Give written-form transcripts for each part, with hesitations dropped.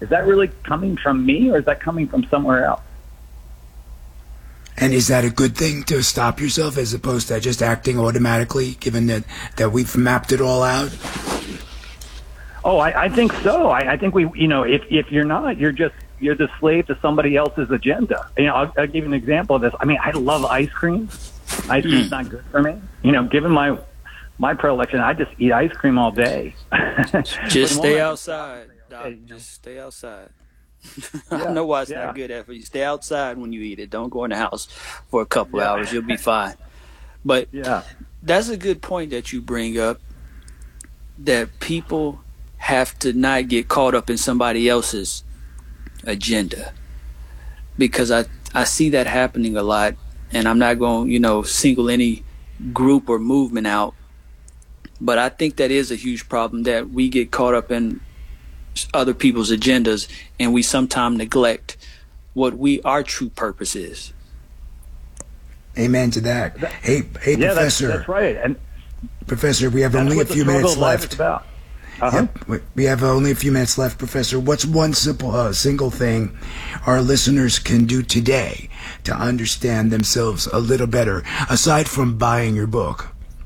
is that really coming from me or is that coming from somewhere else? And is that a good thing to stop yourself as opposed to just acting automatically, given that we've mapped it all out? Oh, I think so. I think if you're not, you're the slave to somebody else's agenda. I'll give you an example of this. I mean, I love ice cream. Ice cream's not good for me. Given my predilection, I just eat ice cream all day. Just stay outside, Doc. Just stay outside. Yeah, I know why it's not good for you. Stay outside when you eat it. Don't go in the house for a couple hours. You'll be fine. But that's a good point that you bring up, that people have to not get caught up in somebody else's agenda, because I see that happening a lot, and I'm not going single any group or movement out, but I think that is a huge problem, that we get caught up in other people's agendas and we sometimes neglect what our true purpose is. Amen to that. Hey, Professor. That's right. And Professor, we have only a few minutes left. Uh-huh. Yep, we have only a few minutes left, Professor. What's one single thing our listeners can do today to understand themselves a little better, aside from buying your book?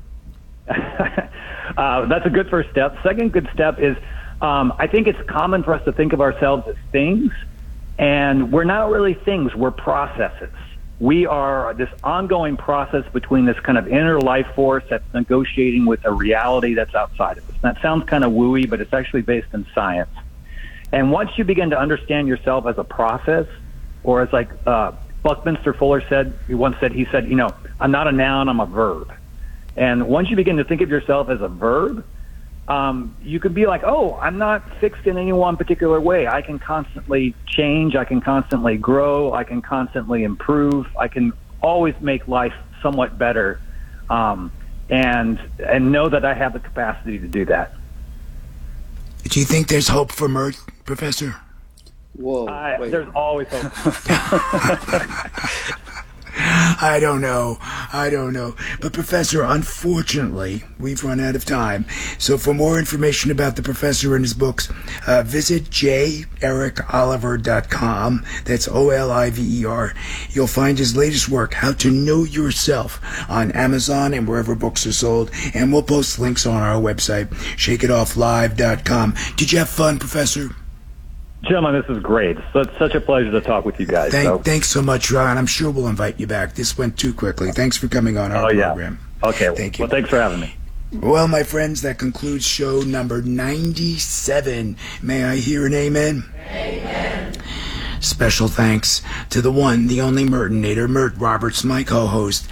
That's a good first step. Second good step is, I think it's common for us to think of ourselves as things, and we're not really things, we're processes. We are this ongoing process between this kind of inner life force that's negotiating with a reality that's outside of us. That sounds kind of wooey, but it's actually based in science. And once you begin to understand yourself as a process, or as like Buckminster Fuller said, he said, I'm not a noun, I'm a verb. And once you begin to think of yourself as a verb, you could be like, oh, I'm not fixed in any one particular way. I can constantly change. I can constantly grow. I can constantly improve. I can always make life somewhat better, and know that I have the capacity to do that. Do you think there's hope for Mert, Professor? Whoa. There's always hope. I don't know. But Professor, unfortunately, we've run out of time. So for more information about the Professor and his books, visit jericoliver.com. That's OLIVER. You'll find his latest work, How to Know Yourself, on Amazon and wherever books are sold. And we'll post links on our website, shakeitofflive.com. Did you have fun, Professor? Gentlemen, this is great. So it's such a pleasure to talk with you guys. Thanks so much, Ron. I'm sure we'll invite you back. This went too quickly. Thanks for coming on our program. Okay. Thank you. Well, thanks for having me. Well, my friends, that concludes show number 97. May I hear an amen? Amen. Special thanks to the one, the only Mertonator, Mert Roberts, my co-host.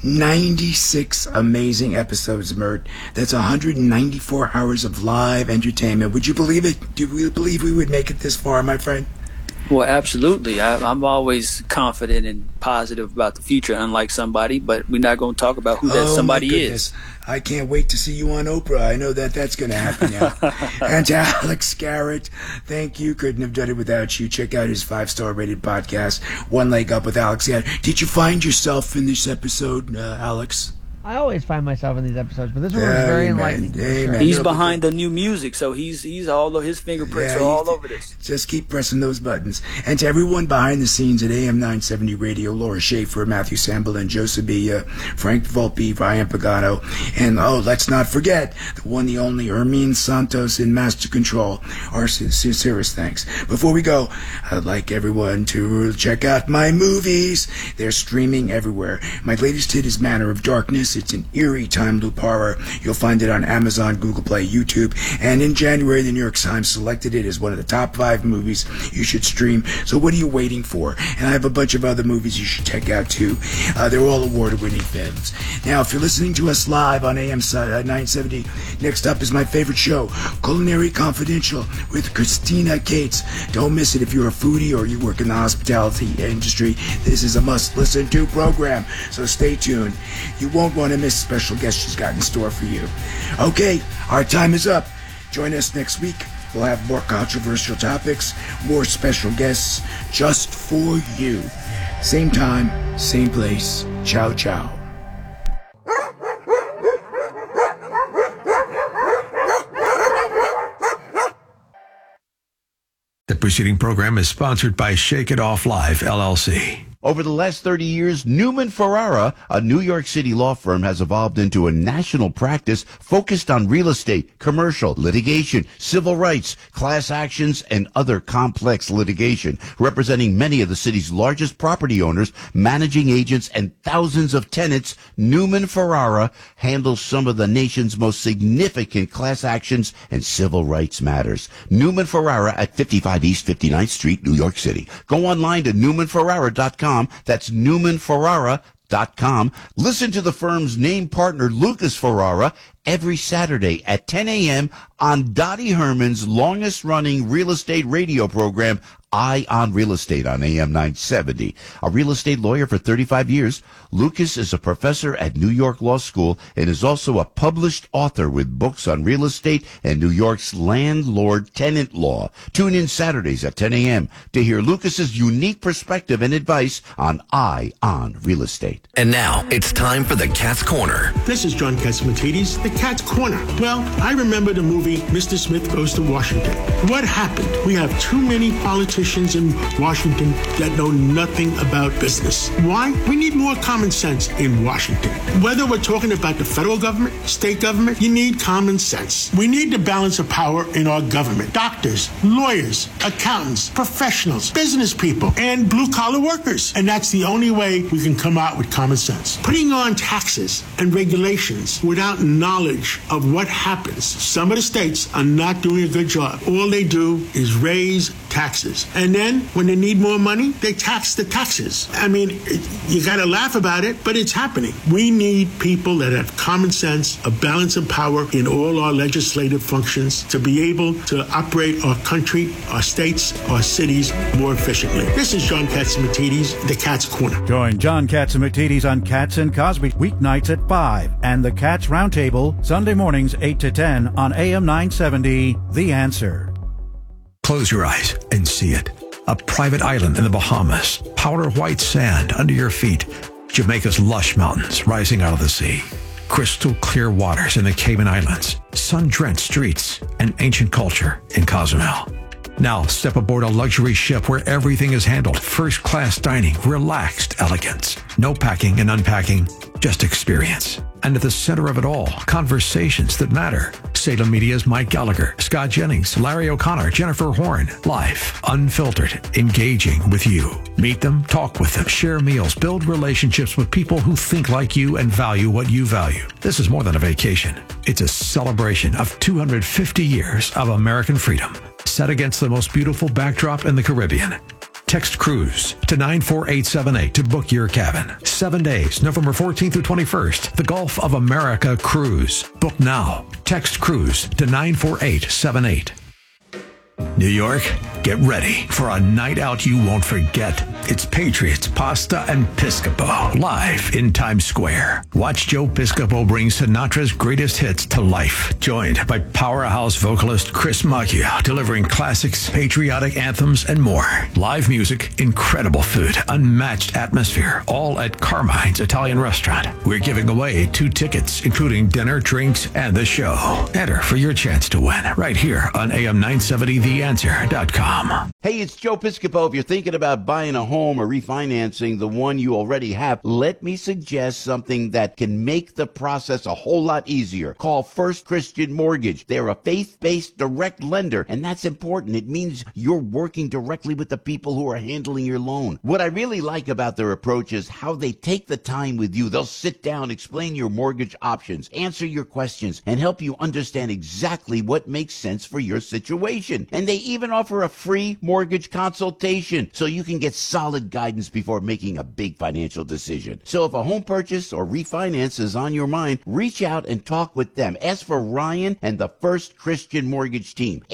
96 amazing episodes, Mert. That's 194 hours of live entertainment. Would you believe it? Do you believe we would make it this far, my friend? Well, absolutely. I'm always confident and positive about the future, unlike somebody, but we're not going to talk about who that somebody is. I can't wait to see you on Oprah. I know that's going to happen now. And to Alex Garrett, thank you. Couldn't have done it without you. Check out his 5-star rated podcast, One Leg Up with Alex Garrett. Did you find yourself in this episode, Alex? I always find myself in these episodes, but this one was very enlightening. Sure. He's behind the new music, so he's all of his fingerprints are all over this. Just keep pressing those buttons. And to everyone behind the scenes at AM 970 Radio, Laura Schaefer, Matthew Samblin, Joseph Bia, Frank Volpe, Ryan Pagano, and let's not forget the one, the only Hermine Santos in Master Control. Our sincerest thanks. Before we go, I'd like everyone to check out my movies. They're streaming everywhere. My latest hit is Manor of Darkness. It's an eerie time loop horror. You'll find it on Amazon, Google Play, YouTube. And in January, the New York Times selected it as one of the top 5 movies you should stream. So what are you waiting for? And I have a bunch of other movies you should check out too. They're all award-winning films. Now, if you're listening to us live on AM 970, next up is my favorite show, Culinary Confidential with Christina Cates. Don't miss it if you're a foodie or you work in the hospitality industry. This is a must-listen-to program, so stay tuned. You won't want to miss special guests she's got in store for you. Okay, our time is up. Join us next week. We'll have more controversial topics, more special guests just for you. Same time, same place. Ciao, ciao. The preceding program is sponsored by Shake It Off Live, LLC. Over the last 30 years, Newman Ferrara, a New York City law firm, has evolved into a national practice focused on real estate, commercial, litigation, civil rights, class actions, and other complex litigation, representing many of the city's largest property owners, managing agents, and thousands of tenants. Newman Ferrara handles some of the nation's most significant class actions and civil rights matters. Newman Ferrara at 55 East 59th Street, New York City. Go online to newmanferrara.com. That's newmanferrara.com. Listen to the firm's name partner, Lucas Ferrara, every Saturday at 10 a.m. on Dottie Herman's longest-running real estate radio program, Eye on Real Estate on AM 970. A real estate lawyer for 35 years, Lucas is a professor at New York Law School and is also a published author with books on real estate and New York's landlord-tenant law. Tune in Saturdays at 10 a.m. to hear Lucas's unique perspective and advice on Eye on Real Estate. And now it's time for the Cat's Corner. This is John Catsimatidis, the Cat's Corner. Well, I remember the movie Mr. Smith Goes to Washington. What happened? We have too many politicians in Washington that know nothing about business. Why? We need more common sense in Washington. Whether we're talking about the federal government, state government, you need common sense. We need the balance of power in our government. Doctors, lawyers, accountants, professionals, business people, and blue-collar workers. And that's the only way we can come out with common sense. Putting on taxes and regulations without knowledge of what happens. Some of the states are not doing a good job. All they do is raise taxes. And then when they need more money, they tax the taxes. I mean, you got to laugh about it, but it's happening. We need people that have common sense, a balance of power in all our legislative functions to be able to operate our country, our states, our cities more efficiently. This is John Catsimatidis, The Cat's Corner. Join John Catsimatidis on Cats and Cosby, weeknights at 5, and The Cats Roundtable, Sunday mornings 8 to 10 on AM 970, The Answer. Close your eyes and see it. A private island in the Bahamas, powder white sand under your feet, Jamaica's lush mountains rising out of the sea, crystal clear waters in the Cayman Islands, sun-drenched streets, and ancient culture in Cozumel. Now step aboard a luxury ship where everything is handled, first-class dining, relaxed elegance, no packing and unpacking, just experience. And at the center of it all, conversations that matter. Salem Media's Mike Gallagher, Scott Jennings, Larry O'Connor, Jennifer Horn. Live, unfiltered, engaging with you. Meet them, talk with them, share meals, build relationships with people who think like you and value what you value. This is more than a vacation. It's a celebration of 250 years of American freedom, set against the most beautiful backdrop in the Caribbean. Text Cruise to 94878 to book your cabin. 7 days, November 14th through 21st. The Gulf of America Cruise. Book now. Text Cruise to 94878. New York, get ready for a night out you won't forget. It's Patriots, Pasta, and Piscopo, live in Times Square. Watch Joe Piscopo bring Sinatra's greatest hits to life, joined by powerhouse vocalist Chris Macchio, delivering classics, patriotic anthems, and more. Live music, incredible food, unmatched atmosphere, all at Carmine's Italian Restaurant. We're giving away 2 tickets, including dinner, drinks, and the show. Enter for your chance to win right here on AM 970 TheAnswer.com. Hey, it's Joe Piscopo. If you're thinking about buying a home or refinancing the one you already have, let me suggest something that can make the process a whole lot easier. Call First Christian Mortgage. They're a faith-based direct lender, and that's important. It means you're working directly with the people who are handling your loan. What I really like about their approach is how they take the time with you. They'll sit down, explain your mortgage options, answer your questions, and help you understand exactly what makes sense for your situation. And they even offer a free mortgage consultation so you can get solid guidance before making a big financial decision. So if a home purchase or refinance is on your mind, reach out and talk with them. Ask for Ryan and the First Christian Mortgage team,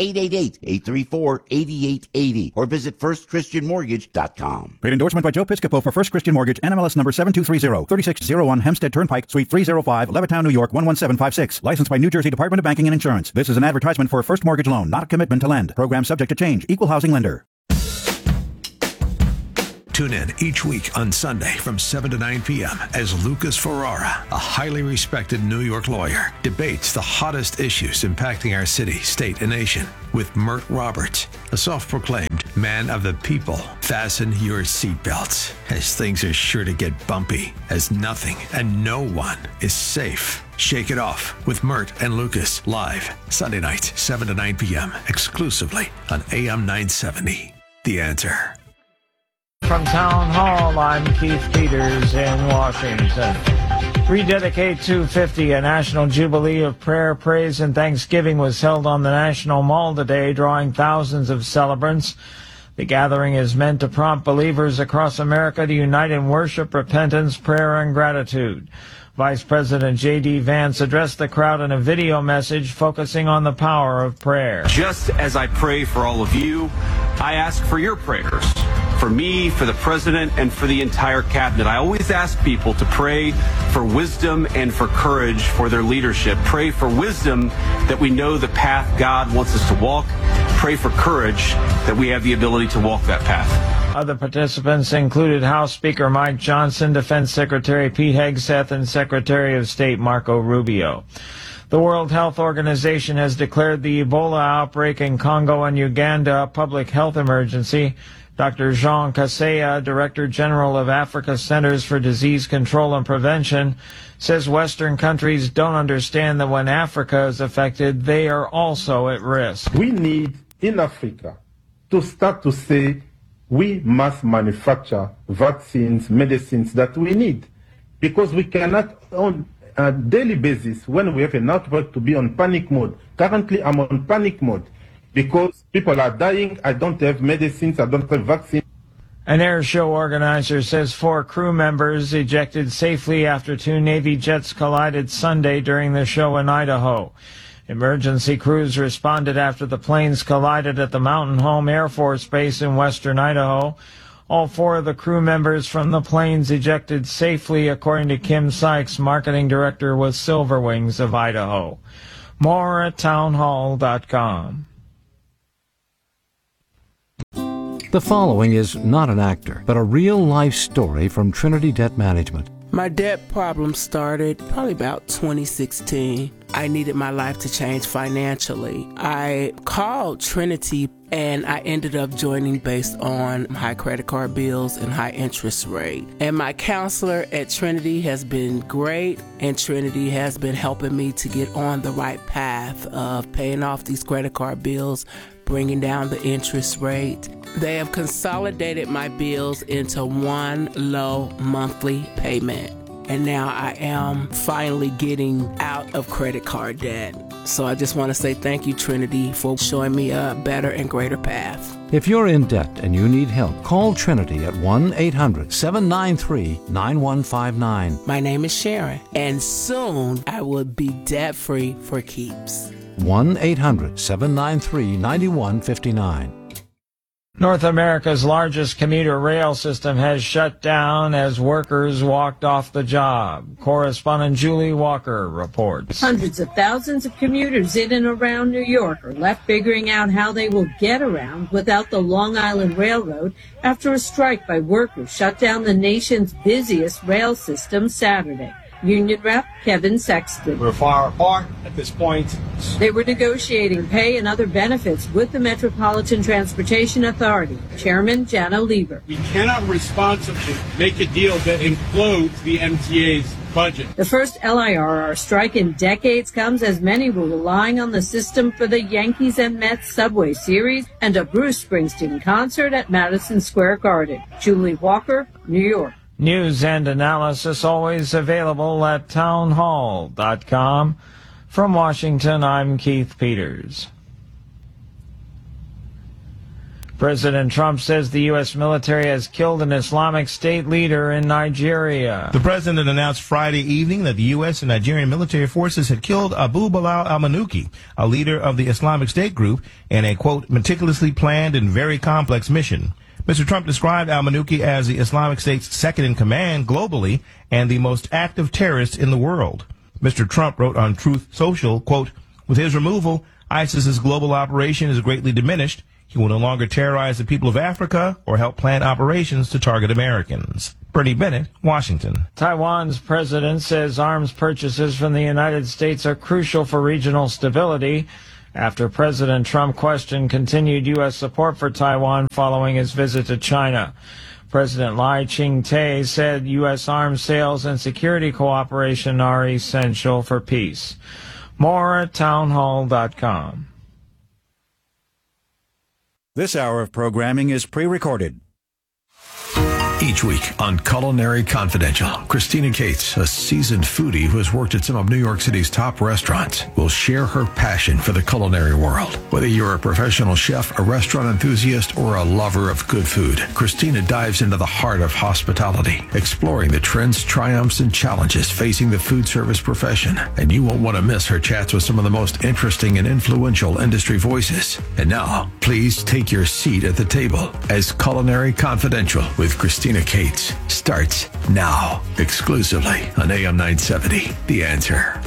888-834-8880, or visit firstchristianmortgage.com. Paid endorsement by Joe Piscopo for First Christian Mortgage, NMLS number 7230, 3601 Hempstead Turnpike, Suite 305, Levittown, New York 11756. Licensed by New Jersey Department of Banking and Insurance. This is an advertisement for a first mortgage loan, not a commitment to lend. Program subject to change. Equal housing lender. Tune in each week on Sunday from 7 to 9 p.m. as Lucas Ferrara, a highly respected New York lawyer, debates the hottest issues impacting our city, state, and nation with Mert Roberts, a self-proclaimed man of the people. Fasten your seatbelts, as things are sure to get bumpy, as nothing and no one is safe. Shake It Off with Mert and Lucas, live Sunday nights, 7 to 9 p.m., exclusively on AM 970. The Answer. From Town Hall, I'm Keith Peters in Washington. Rededicate 250, a national jubilee of prayer, praise, and thanksgiving was held on the National Mall today, drawing thousands of celebrants. The gathering is meant to prompt believers across America to unite in worship, repentance, prayer, and gratitude. Vice President J.D. Vance addressed the crowd in a video message focusing on the power of prayer. Just as I pray for all of you, I ask for your prayers. For me, for the president, and for the entire cabinet. I always ask people to pray for wisdom and for courage for their leadership. Pray for wisdom that we know the path God wants us to walk. Pray for courage that we have the ability to walk that path. Other participants included House Speaker Mike Johnson, Defense Secretary Pete Hegseth, and Secretary of State Marco Rubio. The World Health Organization has declared the Ebola outbreak in Congo and Uganda a public health emergency. Dr. Jean Kaseya, Director General of Africa Centers for Disease Control and Prevention, says Western countries don't understand that when Africa is affected, they are also at risk. We need, in Africa, to start to say we must manufacture vaccines, medicines that we need, because we cannot, on a daily basis, when we have an outbreak, to be on panic mode. Currently, I'm on panic mode. Because people are dying, I don't have medicines, I don't have vaccines. An air show organizer says 4 crew members ejected safely after 2 Navy jets collided Sunday during the show in Idaho. Emergency crews responded after the planes collided at the Mountain Home Air Force Base in western Idaho. All 4 of the crew members from the planes ejected safely, according to Kim Sykes, marketing director with Silver Wings of Idaho. More at townhall.com. The following is not an actor, but a real-life story from Trinity Debt Management. My debt problem started probably about 2016. I needed my life to change financially. I called Trinity and I ended up joining based on high credit card bills and high interest rate. And my counselor at Trinity has been great, and Trinity has been helping me to get on the right path of paying off these credit card bills, bringing down the interest rate. They have consolidated my bills into one low monthly payment. And now I am finally getting out of credit card debt. So I just want to say thank you, Trinity, for showing me a better and greater path. If you're in debt and you need help, call Trinity at 1-800-793-9159. My name is Sharon, and soon I will be debt-free for keeps. 1-800-793-9159. North America's largest commuter rail system has shut down as workers walked off the job. Correspondent Julie Walker reports. Hundreds of thousands of commuters in and around New York are left figuring out how they will get around without the Long Island Railroad after a strike by workers shut down the nation's busiest rail system Saturday. Union Rep Kevin Sexton. We're far apart at this point. They were negotiating pay and other benefits with the Metropolitan Transportation Authority. Chairman Janno Lieber. We cannot responsibly make a deal that implodes the MTA's budget. The first LIRR strike in decades comes as many were relying on the system for the Yankees and Mets Subway Series and a Bruce Springsteen concert at Madison Square Garden. Julie Walker, New York. News and analysis always available at townhall.com. From Washington, I'm Keith Peters. President Trump says the U.S. military has killed an Islamic State leader in Nigeria. The president announced Friday evening that the U.S. and Nigerian military forces had killed Abu Bilal al-Manuki, a leader of the Islamic State group, in a, quote, meticulously planned and very complex mission. Mr. Trump described al-Manuki as the Islamic State's second-in-command globally and the most active terrorist in the world. Mr. Trump wrote on Truth Social, quote, with his removal, ISIS's global operation is greatly diminished. He will no longer terrorize the people of Africa or help plan operations to target Americans. Bernie Bennett, Washington. Taiwan's president says arms purchases from the United States are crucial for regional stability after President Trump questioned continued U.S. support for Taiwan following his visit to China. President Lai Ching-te said U.S. arms sales and security cooperation are essential for peace. More at townhall.com. This hour of programming is pre-recorded. Each week on Culinary Confidential, Christina Cates, a seasoned foodie who has worked at some of New York City's top restaurants, will share her passion for the culinary world. Whether you're a professional chef, a restaurant enthusiast, or a lover of good food, Christina dives into the heart of hospitality, exploring the trends, triumphs, and challenges facing the food service profession. And you won't want to miss her chats with some of the most interesting and influential industry voices. And now, please take your seat at the table as Culinary Confidential with Christina Cates starts now, exclusively on AM 970. The Answer.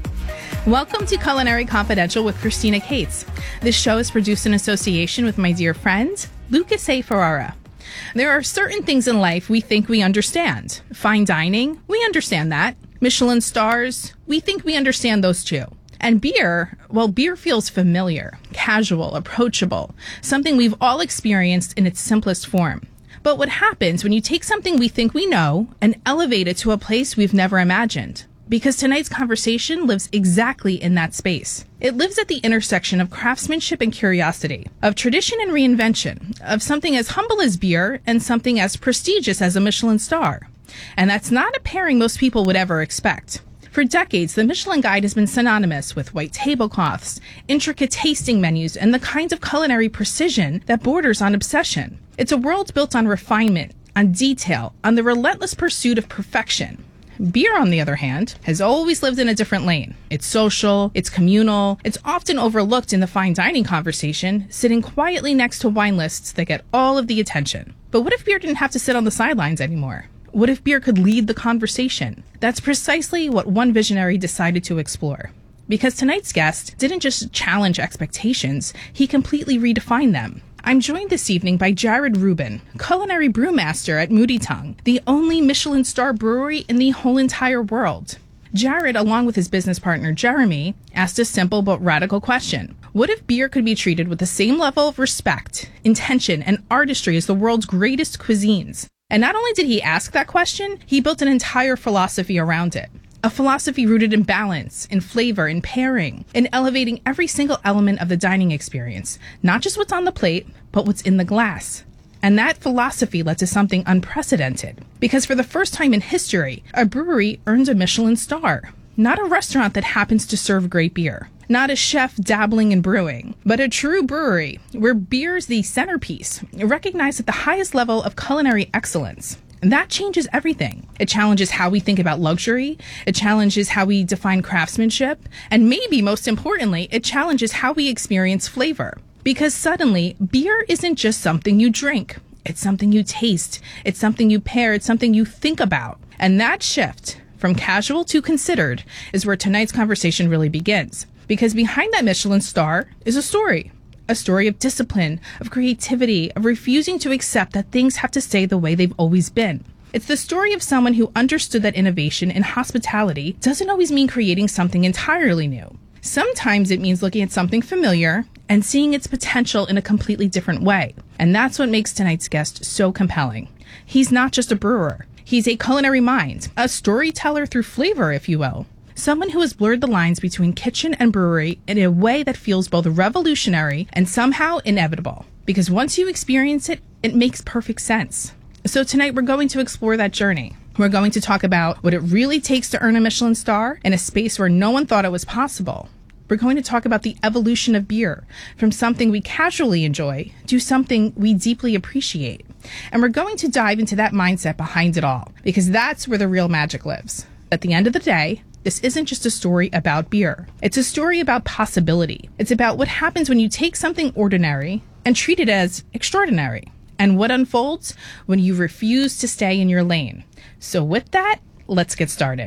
Welcome to Culinary Confidential with Christina Cates. This show is produced in association with my dear friend, Lucas A. Ferrara. There are certain things in life we think we understand. Fine dining, we understand that. Michelin stars, we think we understand those too. And beer, well, beer feels familiar, casual, approachable, something we've all experienced in its simplest form. But what happens when you take something we think we know and elevate it to a place we've never imagined? Because tonight's conversation lives exactly in that space. It lives at the intersection of craftsmanship and curiosity, of tradition and reinvention, of something as humble as beer and something as prestigious as a Michelin star. And that's not a pairing most people would ever expect. For decades, the Michelin Guide has been synonymous with white tablecloths, intricate tasting menus, and the kinds of culinary precision that borders on obsession. It's a world built on refinement, on detail, on the relentless pursuit of perfection. Beer, on the other hand, has always lived in a different lane. It's social, it's communal, it's often overlooked in the fine dining conversation, sitting quietly next to wine lists that get all of the attention. But what if beer didn't have to sit on the sidelines anymore? What if beer could lead the conversation? That's precisely what one visionary decided to explore. Because tonight's guest didn't just challenge expectations, he completely redefined them. I'm joined this evening by Jared Rubin, culinary brewmaster at Moody Tongue, the only Michelin star brewery in the whole entire world. Jared, along with his business partner Jeremy, asked a simple but radical question. What if beer could be treated with the same level of respect, intention, and artistry as the world's greatest cuisines? And not only did he ask that question, he built an entire philosophy around it. A philosophy rooted in balance, in flavor, in pairing, in elevating every single element of the dining experience. Not just what's on the plate, but what's in the glass. And that philosophy led to something unprecedented. Because for the first time in history, a brewery earned a Michelin star. Not a restaurant that happens to serve great beer. Not a chef dabbling in brewing, but a true brewery where beer's the centerpiece, recognized at the highest level of culinary excellence. And that changes everything. It challenges how we think about luxury. It challenges how we define craftsmanship. And maybe most importantly, it challenges how we experience flavor. Because suddenly, beer isn't just something you drink. It's something you taste. It's something you pair. It's something you think about. And that shift from casual to considered is where tonight's conversation really begins. Because behind that Michelin star is a story of discipline, of creativity, of refusing to accept that things have to stay the way they've always been. It's the story of someone who understood that innovation in hospitality doesn't always mean creating something entirely new. Sometimes it means looking at something familiar and seeing its potential in a completely different way. And that's what makes tonight's guest so compelling. He's not just a brewer. He's a culinary mind, a storyteller through flavor, if you will. Someone who has blurred the lines between kitchen and brewery in a way that feels both revolutionary and somehow inevitable. Because once you experience it, it makes perfect sense. So tonight we're going to explore that journey. We're going to talk about what it really takes to earn a Michelin star in a space where no one thought it was possible. We're going to talk about the evolution of beer from something we casually enjoy to something we deeply appreciate. And we're going to dive into that mindset behind it all, because that's where the real magic lives. At the end of the day, this isn't just a story about beer. It's a story about possibility. It's about what happens when you take something ordinary and treat it as extraordinary, and what unfolds when you refuse to stay in your lane. So with that, let's get started.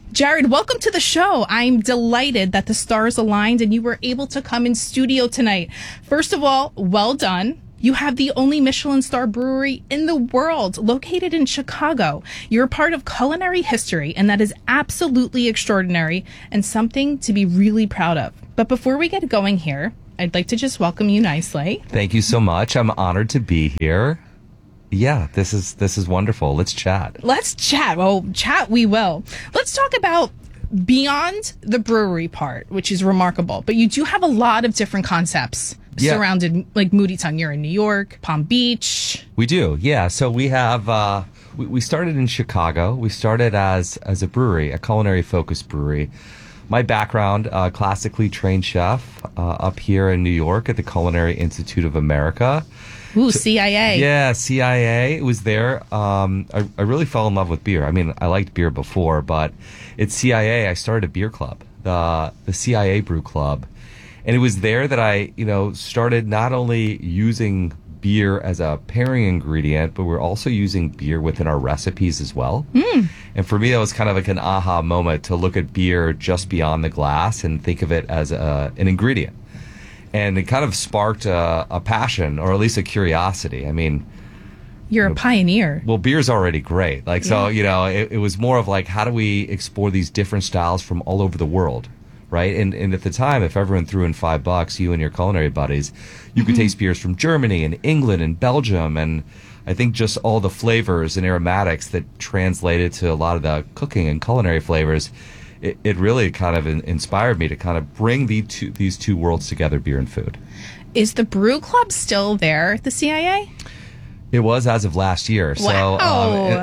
Jared, welcome to the show. I'm delighted that the stars aligned and you were able to come in studio tonight. First of all, well done. You have the only Michelin star brewery in the world located in Chicago. You're a part of culinary history, and that is absolutely extraordinary and something to be really proud of. But before we get going here, I'd like to just welcome you nicely. Thank you so much. I'm honored to be here. Yeah, this is wonderful. Let's chat. Let's chat. Well, chat we will. Let's talk about beyond the brewery part, which is remarkable. But you do have a lot of different concepts surrounded, like Moody Tongue. You're in New York, Palm Beach. We do, yeah. So we have we started in Chicago. We started as a brewery, a culinary focused brewery. My background, classically trained chef up here in New York at the Culinary Institute of America. Ooh, CIA. Yeah, CIA. It was there. I really fell in love with beer. I mean, I liked beer before, but at CIA, I started a beer club, the CIA Brew Club. And it was there that I, started not only using beer as a pairing ingredient, but we're also using beer within our recipes as well. And for me, that was kind of like an aha moment to look at beer just beyond the glass and think of it as an ingredient. And it kind of sparked a passion, or at least a curiosity. I mean, you're a pioneer. Well, beer's already great. So, it was more of like, how do we explore these different styles from all over the world, right? And at the time, if everyone threw in $5, you and your culinary buddies, you could taste beers from Germany and England and Belgium, and I think just all the flavors and aromatics that translated to a lot of the cooking and culinary flavors. It really kind of inspired me to kind of bring these two worlds together, beer and food. Is the Brew Club still there at the CIA? It was as of last year. Wow. So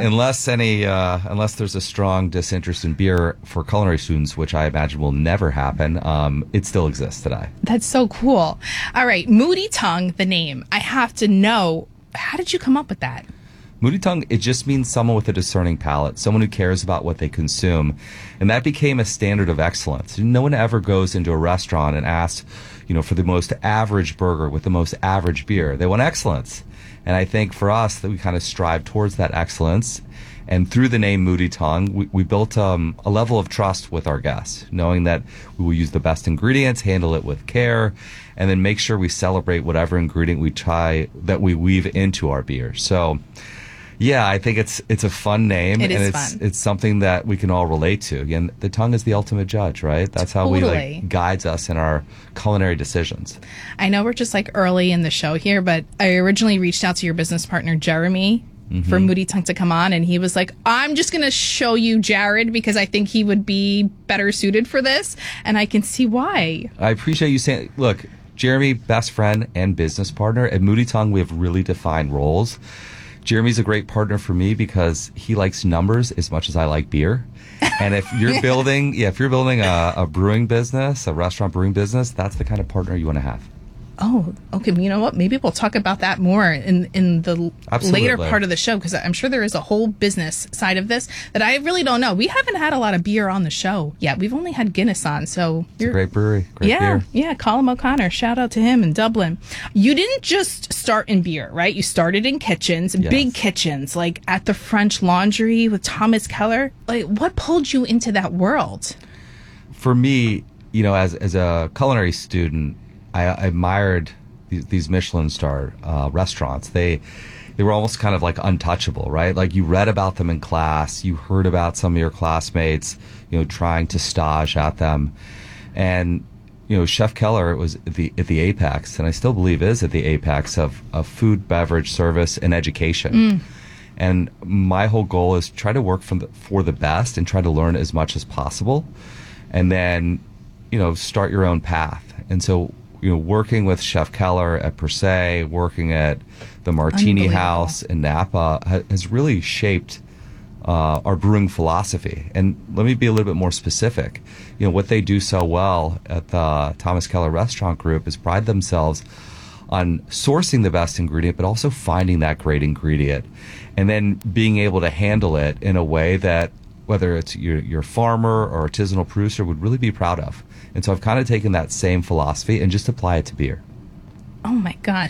unless there's a strong disinterest in beer for culinary students, which I imagine will never happen, it still exists today. That's so cool. All right, Moody Tongue, the name. I have to know, how did you come up with that? Moody Tongue, it just means someone with a discerning palate, someone who cares about what they consume. And that became a standard of excellence. No one ever goes into a restaurant and asks, for the most average burger with the most average beer. They want excellence. And I think for us that we kind of strive towards that excellence. And through the name Moody Tongue, we built a level of trust with our guests, knowing that we will use the best ingredients, handle it with care, and then make sure we celebrate whatever ingredient we try that we weave into our beer. So, yeah, I think it's a fun name, and it's something that we can all relate to. Again, the tongue is the ultimate judge, right? That's how we guides us in our culinary decisions. I know we're just early in the show here, but I originally reached out to your business partner Jeremy for Moody Tongue to come on, and he was like, I'm just going to show you Jared because I think he would be better suited for this, and I can see why. I appreciate you saying, look, Jeremy, best friend and business partner. At Moody Tongue, we have really defined roles. Jeremy's a great partner for me because he likes numbers as much as I like beer. And if you're building, a brewing business, a restaurant brewing business, that's the kind of partner you want to have. Oh, okay. You know what? Maybe we'll talk about that more in the later part of the show, because I'm sure there is a whole business side of this that I really don't know. We haven't had a lot of beer on the show yet. We've only had Guinness on, so it's a great brewery, great beer. Yeah, Colin O'Connor. Shout out to him in Dublin. You didn't just start in beer, right? You started in kitchens, big kitchens, like at the French Laundry with Thomas Keller. Like, what pulled you into that world? For me, as a culinary student, I admired these Michelin star restaurants. They were almost kind of like untouchable, right? Like you read about them in class, you heard about some of your classmates, trying to stage at them, and Chef Keller was at the apex, and I still believe is at the apex of food, beverage, service, and education. And my whole goal is try to work for the best and try to learn as much as possible, and then start your own path. And so, working with Chef Keller at Per Se, working at the Martini House in Napa has really shaped our brewing philosophy. And let me be a little bit more specific. What they do so well at the Thomas Keller Restaurant Group is pride themselves on sourcing the best ingredient, but also finding that great ingredient and then being able to handle it in a way that whether it's your farmer or artisanal producer would really be proud of. And so I've kind of taken that same philosophy and just apply it to beer. Oh my gosh.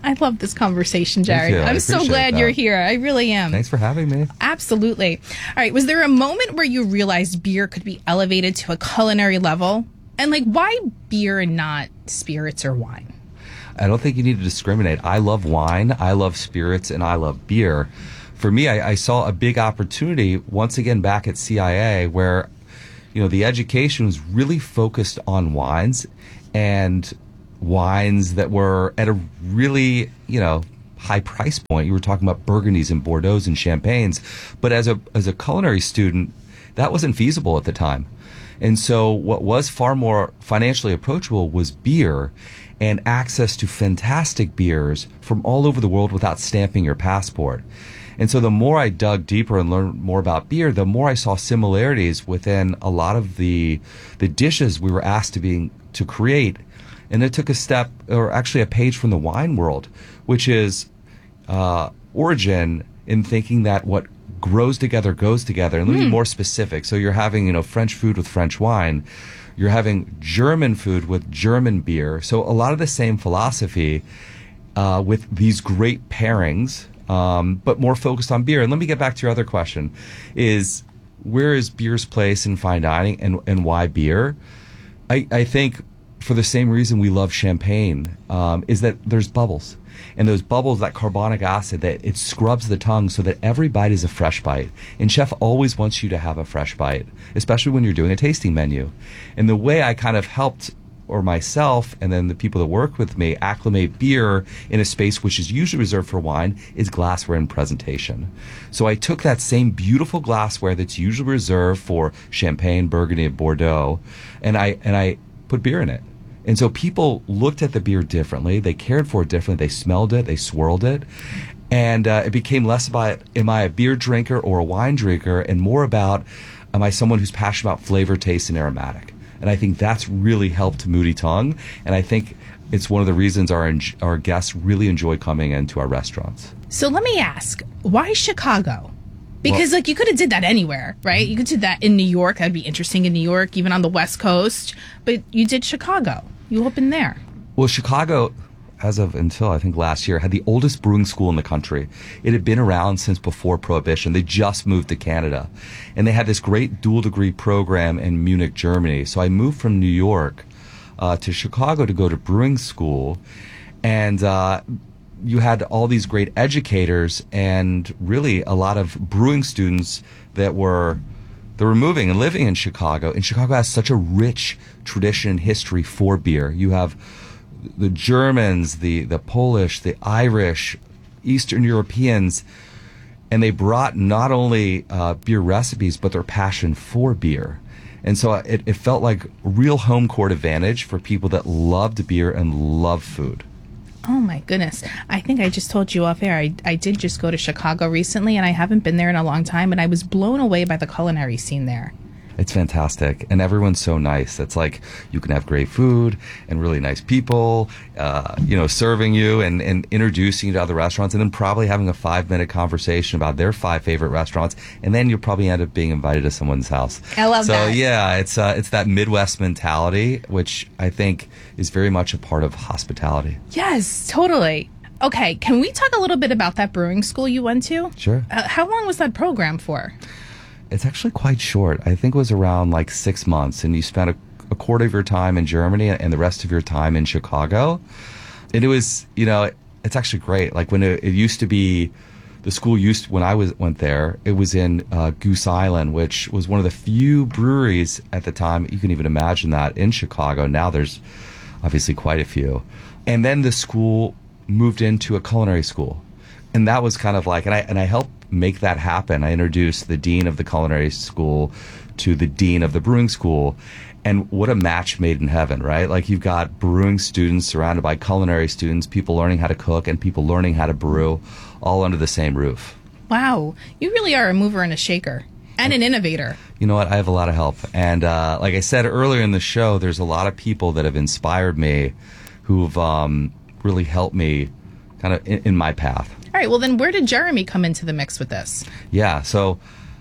I love this conversation, Jerry. I'm so glad you're here. I really am. Thanks for having me. Absolutely. All right. Was there a moment where you realized beer could be elevated to a culinary level? And why beer and not spirits or wine? I don't think you need to discriminate. I love wine, I love spirits, and I love beer. For me, I saw a big opportunity once again back at CIA where, the education was really focused on wines and wines that were at a really, high price point. You were talking about Burgundies and Bordeaux's and Champagnes, but as a culinary student, that wasn't feasible at the time. And so what was far more financially approachable was beer and access to fantastic beers from all over the world without stamping your passport. And so the more I dug deeper and learned more about beer, the more I saw similarities within a lot of the dishes we were asked to create. And it took a page from the wine world, which is origin in thinking that what grows together goes together. And let me be more specific. So you're having, French food with French wine. You're having German food with German beer. So a lot of the same philosophy with these great pairings, but more focused on beer. And let me get back to your other question, is where is beer's place in fine dining and why beer? I think for the same reason we love champagne, is that there's bubbles. And those bubbles, that carbonic acid, that it scrubs the tongue so that every bite is a fresh bite. And chef always wants you to have a fresh bite, especially when you're doing a tasting menu. And the way I kind of helped, or myself and then the people that work with me, acclimate beer in a space which is usually reserved for wine is glassware and presentation. So I took that same beautiful glassware that's usually reserved for Champagne, Burgundy, and Bordeaux, and I put beer in it. And so people looked at the beer differently. They cared for it differently. They smelled it. They swirled it. And it became less about, am I a beer drinker or a wine drinker, and more about, am I someone who's passionate about flavor, taste, and aromatic? And I think that's really helped Moody Tongue. And I think it's one of the reasons our guests really enjoy coming into our restaurants. So let me ask, why Chicago? Because you could have did that anywhere, right? You could do that in New York. That'd be interesting in New York, even on the West Coast. But you did Chicago. You opened there. Well, Chicago, as of until I think last year, had the oldest brewing school in the country. It had been around since before Prohibition. They just moved to Canada. And they had this great dual degree program in Munich, Germany. So I moved from New York to Chicago to go to brewing school. And you had all these great educators and really a lot of brewing students that were moving and living in Chicago. And Chicago has such a rich tradition and history for beer. You have the Germans, the Polish, the Irish, Eastern Europeans, and they brought not only beer recipes, but their passion for beer. And so it felt like a real home court advantage for people that loved beer and love food. Oh my goodness. I think I just told you off air. I did just go to Chicago recently, and I haven't been there in a long time, and I was blown away by the culinary scene there. It's fantastic. And everyone's so nice. It's like you can have great food and really nice people, serving you and introducing you to other restaurants, and then probably having a 5-minute conversation about their 5 favorite restaurants. And then you'll probably end up being invited to someone's house. I love that. So yeah, it's that Midwest mentality, which I think is very much a part of hospitality. Yes, totally. Okay. Can we talk a little bit about that brewing school you went to? Sure. How long was that program for? It's actually quite short. I think it was around 6 months, and you spent a quarter of your time in Germany and the rest of your time in Chicago. And it was, it's actually great. Like when it used to be, the school when I went there, it was in Goose Island, which was one of the few breweries at the time. You can even imagine that in Chicago. Now there's obviously quite a few. And then the school moved into a culinary school. And that was kind of and I helped make that happen. I introduced the dean of the culinary school to the dean of the brewing school, and what a match made in heaven, right? Like you've got brewing students surrounded by culinary students, people learning how to cook and people learning how to brew, all under the same roof. Wow, you really are a mover and a shaker and an innovator. You know what? I have a lot of help, and like I said earlier in the show, there's a lot of people that have inspired me, who've really helped me kind of in my path. All right, well then where did Jeremy come into the mix with this? Yeah, so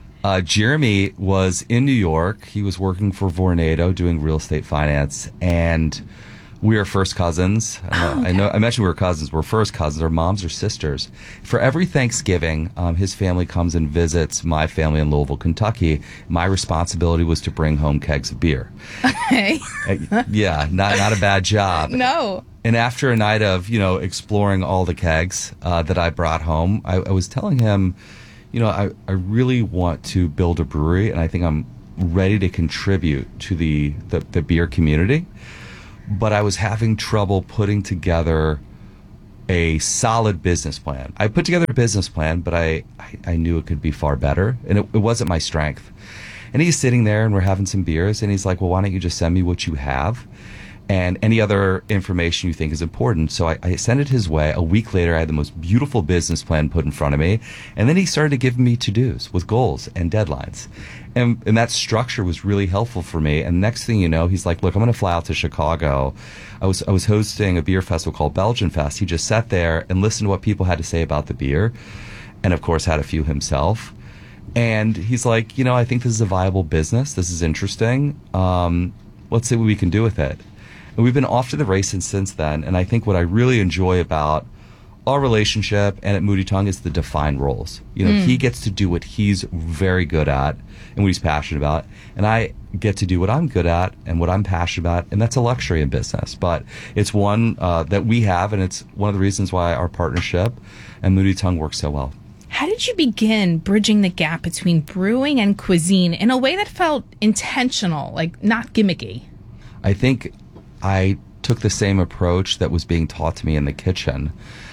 Jeremy was in New York. He was working for Vornado doing real estate finance, and We are first cousins. I know. I mentioned we were cousins. We're first cousins. Our moms are sisters. For every Thanksgiving, his family comes and visits my family in Louisville, Kentucky. My responsibility was to bring home kegs of beer. Okay. Yeah, not a bad job. No. And after a night of, exploring all the kegs that I brought home, I was telling him, I really want to build a brewery, and I think I'm ready to contribute to the beer community. But I was having trouble putting together a solid business plan. I put together a business plan, but I knew it could be far better, and it wasn't my strength. And he's sitting there, and we're having some beers, and he's like, well, why don't you just send me what you have and any other information you think is important? So I sent it his way. A week later, I had the most beautiful business plan put in front of me, and then he started to give me to-dos with goals and deadlines. And that structure was really helpful for me. And next thing you know, he's like, look, I'm going to fly out to Chicago. I was hosting a beer festival called Belgian Fest. He just sat there and listened to what people had to say about the beer, and of course had a few himself. And he's like, I think this is a viable business. This is interesting. Let's see what we can do with it. And we've been off to the races since then. And I think what I really enjoy about our relationship and at Moody Tongue is the defined roles. He gets to do what he's very good at and what he's passionate about, and I get to do what I'm good at and what I'm passionate about, and that's a luxury in business. But it's one that we have, and it's one of the reasons why our partnership and Moody Tongue works so well. How did you begin bridging the gap between brewing and cuisine in a way that felt intentional, like not gimmicky? I think I took the same approach that was being taught to me in the kitchen.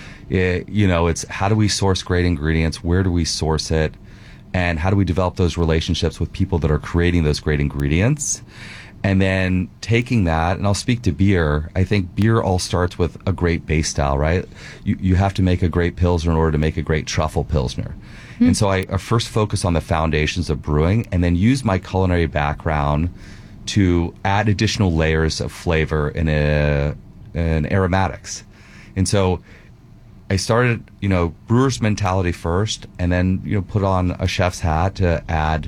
It's how do we source great ingredients? Where do we source it? And how do we develop those relationships with people that are creating those great ingredients? And then taking that, and I'll speak to beer. I think beer all starts with a great base style, right? You have to make a great Pilsner in order to make a great truffle Pilsner. Mm-hmm. And so I first focus on the foundations of brewing and then use my culinary background to add additional layers of flavor in aromatics. And so I started, brewer's mentality first, and then, put on a chef's hat to add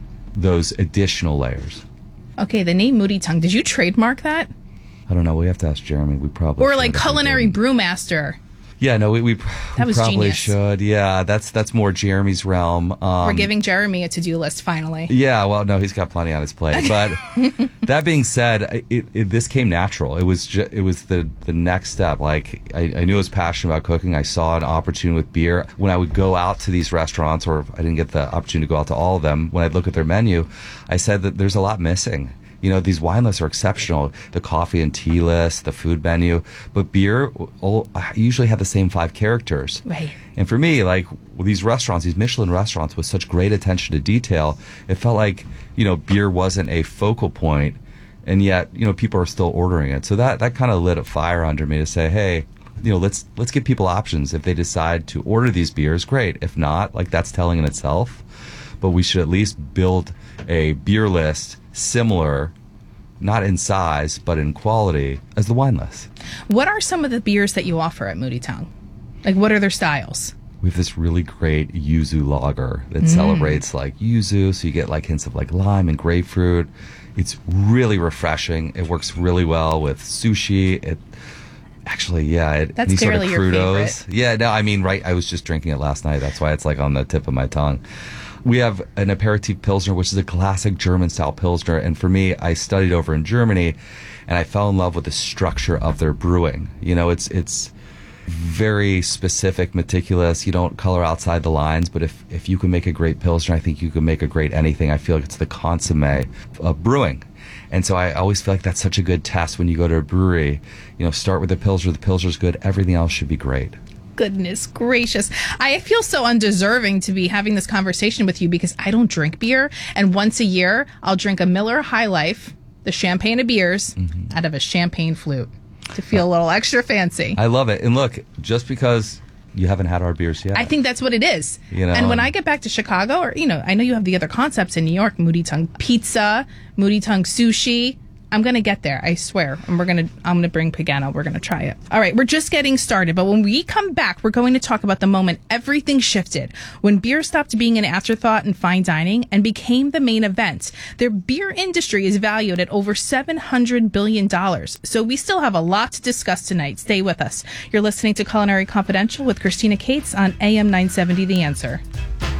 those additional layers. Okay, the name Moody Tongue, did you trademark that? I don't know. We have to ask Jeremy. We probably or like culinary brewmaster. Yeah, no, we probably genius. Should. Yeah, that's more Jeremy's realm. We're giving Jeremy a to-do list finally. Yeah, well, no, he's got plenty on his plate. But that being said, this came natural. It was the next step. Like I knew I was passionate about cooking. I saw an opportunity with beer. When I would go out to these restaurants, or I didn't get the opportunity to go out to all of them, when I'd look at their menu, I said that there's a lot missing. These wine lists are exceptional, the coffee and tea list, the food menu, but beer usually have the same 5 characters. Right. And for me, like these restaurants, these Michelin restaurants with such great attention to detail, it felt like, beer wasn't a focal point, and yet, people are still ordering it. So that kind of lit a fire under me to say, hey, let's give people options. If they decide to order these beers, great. If not, like that's telling in itself. But we should at least build a beer list similar, not in size, but in quality, as the wine list. What are some of the beers that you offer at Moody Tongue? Like, what are their styles? We have this really great yuzu lager that celebrates like yuzu, so you get like hints of like lime and grapefruit. It's really refreshing. It works really well with sushi. That's any sort of clearly crudos. Your favorite. Yeah, no, I mean, right. I was just drinking it last night. That's why it's like on the tip of my tongue. We have an aperitif Pilsner, which is a classic German-style Pilsner. And for me, I studied over in Germany, and I fell in love with the structure of their brewing. It's very specific, meticulous. You don't color outside the lines, but if you can make a great Pilsner, I think you can make a great anything. I feel like it's the consommé of brewing. And so I always feel like that's such a good test when you go to a brewery. Start with the Pilsner. The Pilsner's good. Everything else should be great. Goodness gracious. I feel so undeserving to be having this conversation with you because I don't drink beer. And once a year, I'll drink a Miller High Life, the champagne of beers, out of a champagne flute to feel a little extra fancy. I love it. And look, just because you haven't had our beers yet. I think that's what it is. And when I get back to Chicago, or, I know you have the other concepts in New York, Moody Tongue Pizza, Moody Tongue Sushi. I'm going to get there, I swear. And I'm going to bring Pagano. We're going to try it. All right, we're just getting started. But when we come back, we're going to talk about the moment everything shifted, when beer stopped being an afterthought in fine dining and became the main event. Their beer industry is valued at over $700 billion. So we still have a lot to discuss tonight. Stay with us. You're listening to Culinary Confidential with Christina Cates on AM 970 The Answer.